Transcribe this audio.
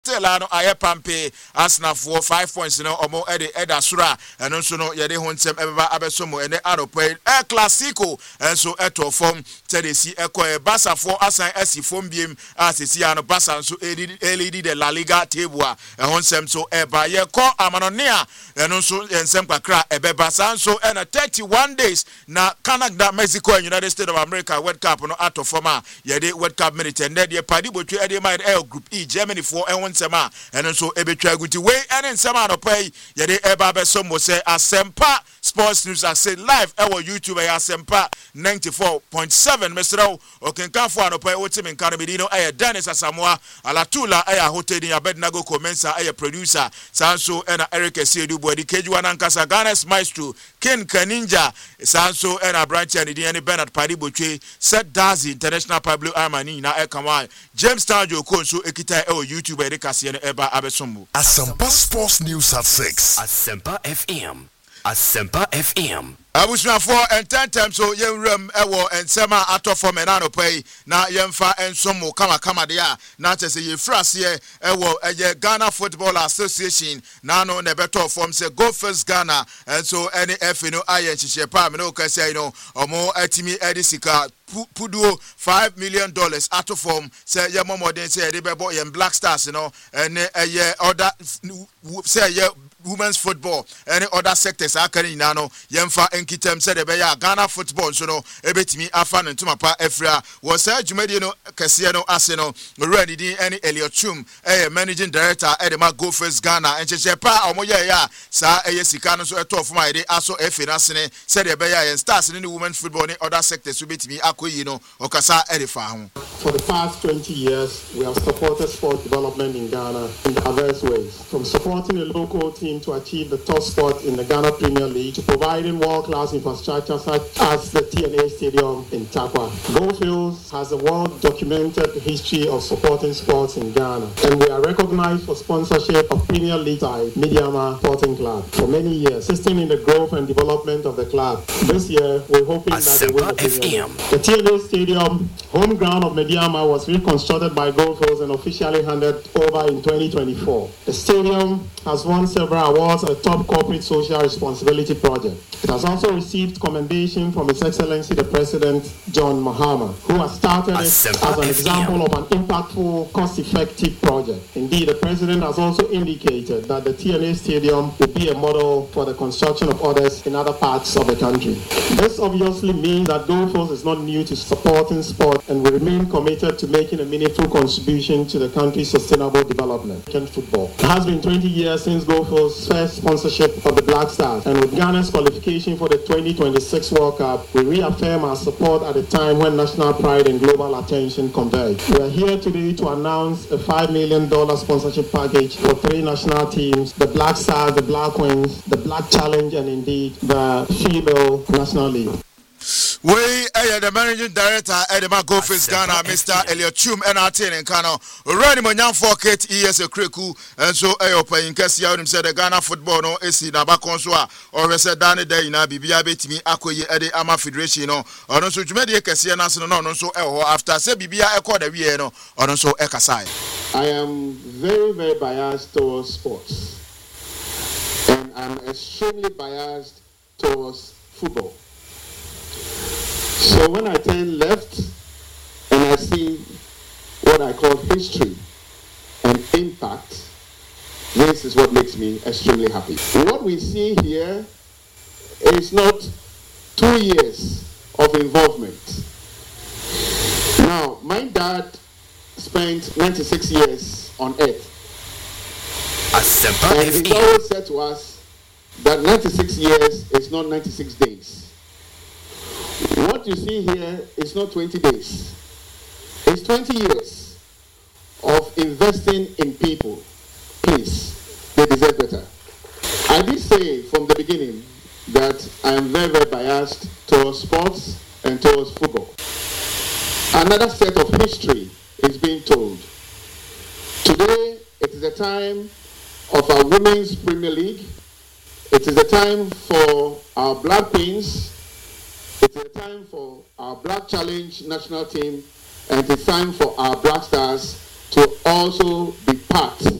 Telano aye pampe Arsenal for 5 points omo eda sura eno nso no yede ho ntem ebeba abesomo ene arope classico enso eto form tedesi eko Barca for asan esi form biem asesi ano Barca nso lead the La Liga table a ho ntem so eba ye ko amanonea eno nso ensem kakra ebeba sanso ena 31 days na Canada, Mexico and United States of America World Cup no ato form a yede World Cup minute and de padi botwe ede mind L group E Germany for Sema and also ebetwa guti way and Sema no pay yede eba beso mo say Asempa Sports News I say live our YouTube Asempa 94.7 Mr. Okenkanfo no pay wotim nkan medino aye Dennis Asamoah Alatula aye hoteli Abednago Comensa aye producer Sanso ena Eric Siedu Bodi Kejuan Ankasa Ganes Maestro Ken Kaninja Sanso ena branch and the Bernard Padi Botwe Set Dazi International Pablo Armani na Ekamai James Tanjo Konso ekita YouTube Kasiene eba abesombo. Asempa Sports News at 6. Asempa FM. Asempa FM. Abusna for and 10 times so yem ewo and sema ato for menano pay na yemfa ensomo kama dia na chese ye frase ewo eye Ghana Football Association na no ne beto form say go first Ghana and so any F no aye chiche pa me no kase no omo atimi edisika puduo $5 million ato form say ye momodin say de bebo yem Black Stars and eye other say ye women's football any other sectors akani na no yemfa enkitem said the beya Ghana football so no ebetimi afa no ntuma efra was adwumadi no kese no ase no ready din any Elliot Chum managing director edema Go First Ghana encheche pa omoye ya sa sika no so eto of my dey aso efe na sene said the beya yen stars in the women's football any other sectors so betimi akoyi no okasa edifa ho. For the past 20 years we have supported sport development in Ghana in diverse ways, from supporting a local team to achieve the top spot in the Ghana Premier League to providing world-class infrastructure such as the TNA Stadium in Takwa. Goldfields has a well-documented history of supporting sports in Ghana, and we are recognized for sponsorship of Premier League side Midiama Sporting Club for many years, assisting in the growth and development of the club. This year, we're hoping that they win the Premier League. The TNA Stadium, home ground of Midiama, was reconstructed by Goldfields and officially handed over in 2024. The stadium has won several awards at Top Corporate Social Responsibility Project. It has also received commendation from His Excellency the President John Mahama, who has started it as an example of an impactful, cost-effective project. Indeed, the President has also indicated that the TNA Stadium will be a model for the construction of others in other parts of the country. This obviously means that Goldfields is not new to supporting sport and will remain committed to making a meaningful contribution to the country's sustainable development in football. It has been 20 years since Goldfields' first sponsorship of the Black Stars, and with Ghana's qualification for the 2026 World Cup, we reaffirm our support at a time when national pride and global attention converge. We are here today to announce a $5 million sponsorship package for 3 national teams: the Black Stars, the Black Wings, the Black Challenge, and indeed the Female National League. We the managing director Edema Go First Ghana, Mr. Elliot Chum and Artin and Kano. Already Monyan for Kate years a creku and so playing Cassia said the Ghana football no AC Nabakonswa or said Danny Day na Bibia Betimi Akoye Ede Ama Federation or no so Jumedia Cassia National no so after say Bibia Echo the Vieno or so Ekasai. I am very, very biased towards sports, and I'm extremely biased towards football. So when I turn left and I see what I call history and impact, this is what makes me extremely happy. What we see here is not 2 years of involvement. Now, my dad spent 96 years on earth. And he always said to us that 96 years is not 96 days. What you see here is not 20 days. It's 20 years of investing in people. Please, they deserve better. I did say from the beginning that I am very, very biased towards sports and towards football. Another set of history is being told. Today, it is the time of our Women's Premier League. It is the time for our Black Queens. It's a time for our Black Challenge national team, and it's time for our Black Stars to also be part